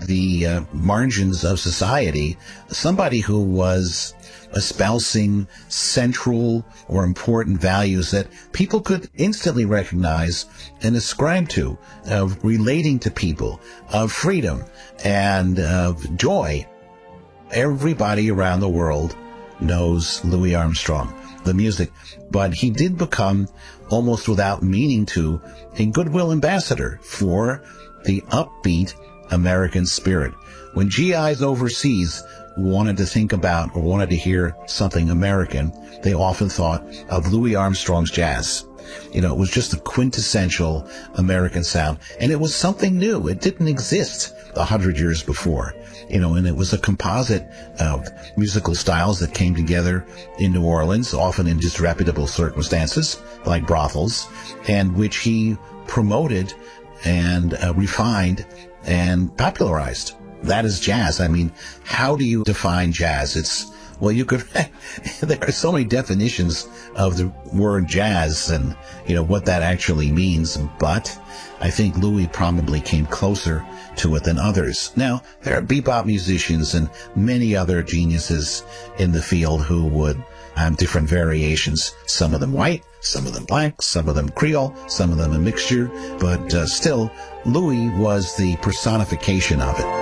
the margins of society, somebody who was espousing central or important values that people could instantly recognize and ascribe to, of relating to people, of freedom and of joy. Everybody around the world knows Louis Armstrong, the music, but he did become, almost without meaning to, a goodwill ambassador for the upbeat American spirit. When GIs overseas wanted to think about or wanted to hear something American, they often thought of Louis Armstrong's jazz. You know, it was just a quintessential American sound, and it was something new. It didn't exist 100 years before, you know, and it was a composite of musical styles that came together in New Orleans, often in disreputable circumstances, like brothels, and which he promoted and refined and popularized. That is jazz. I mean, how do you define jazz? Well, you could, there are so many definitions of the word jazz and, you know, what that actually means, but I think Louis probably came closer to it than others. Now, there are bebop musicians and many other geniuses in the field who would have different variations, some of them white, some of them black, some of them Creole, some of them a mixture, but still, Louis was the personification of it.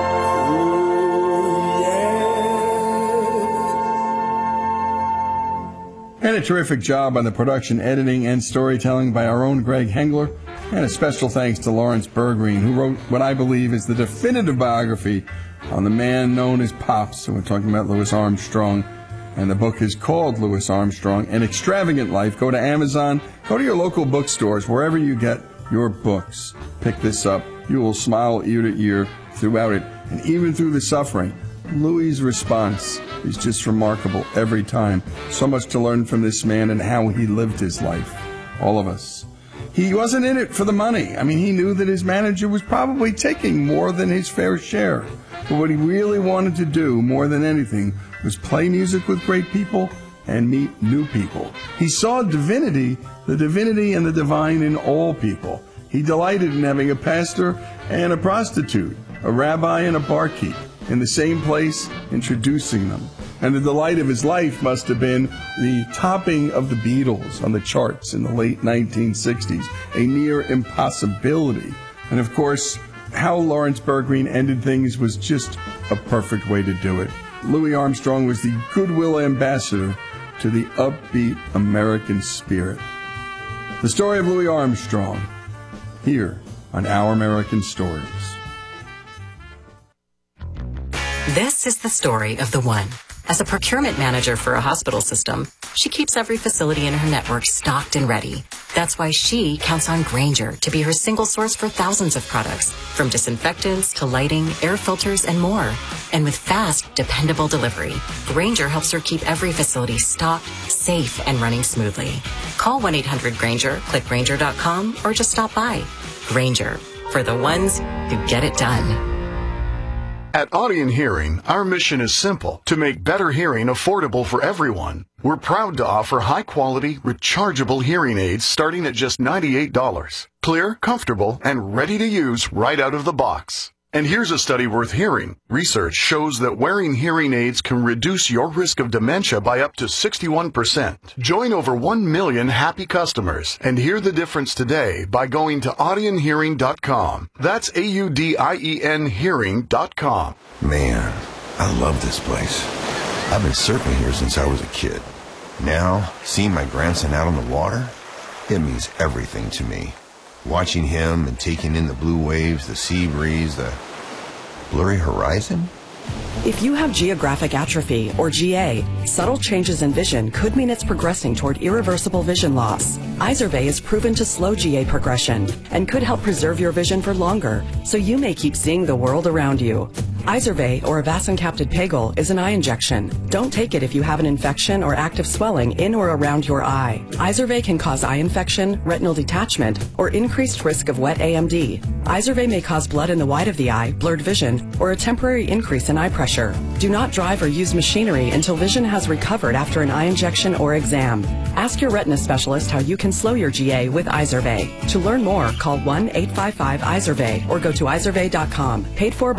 And a terrific job on the production, editing, and storytelling by our own Greg Hengler. And a special thanks to Lawrence Bergreen, who wrote what I believe is the definitive biography on the man known as Pops. So we're talking about Louis Armstrong. And the book is called Louis Armstrong, An Extravagant Life. Go to Amazon, go to your local bookstores, wherever you get your books. Pick this up. You will smile ear to ear throughout it. And even through the suffering, Louis' response is just remarkable every time. So much to learn from this man and how he lived his life. All of us. He wasn't in it for the money. I mean, he knew that his manager was probably taking more than his fair share. But what he really wanted to do, more than anything, was play music with great people and meet new people. He saw divinity, the divinity and the divine in all people. He delighted in having a pastor and a prostitute, a rabbi and a barkeep, in the same place, introducing them. And the delight of his life must have been the topping of the Beatles on the charts in the late 1960s, a near impossibility. And of course, how Lawrence Bergreen ended things was just a perfect way to do it. Louis Armstrong was the goodwill ambassador to the upbeat American spirit. The story of Louis Armstrong, here on Our American Stories. This is the story of the one. As a procurement manager for a hospital system, she keeps every facility in her network stocked and ready. That's why she counts on Grainger to be her single source for thousands of products, from disinfectants to lighting, air filters, and more. And with fast, dependable delivery, Grainger helps her keep every facility stocked, safe, and running smoothly. Call 1-800-GRAINGER, click Grainger.com, or just stop by. Grainger, for the ones who get it done. At Audion Hearing, our mission is simple: to make better hearing affordable for everyone. We're proud to offer high-quality, rechargeable hearing aids starting at just $98. Clear, comfortable, and ready to use right out of the box. And here's a study worth hearing. Research shows that wearing hearing aids can reduce your risk of dementia by up to 61%. Join over 1 million happy customers and hear the difference today by going to audionhearing.com. That's AUDIEN hearing.com. Man, I love this place. I've been surfing here since I was a kid. Now, seeing my grandson out on the water, it means everything to me. Watching him and taking in the blue waves, the sea breeze, the blurry horizon. If you have geographic atrophy, or GA, subtle changes in vision could mean it's progressing toward irreversible vision loss. Izervay is proven to slow GA progression and could help preserve your vision for longer, so you may keep seeing the world around you. Izervay, or avacincaptad pegol, is an eye injection. Don't take it if you have an infection or active swelling in or around your eye. Izervay can cause eye infection, retinal detachment, or increased risk of wet AMD. Izervay may cause blood in the white of the eye, blurred vision, or a temporary increase in eye pressure. Do not drive or use machinery until vision has recovered after an eye injection or exam. Ask your retina specialist how you can slow your GA with Izervay. To learn more, call 1-855-IZERVAY or go to izervay.com. Paid for by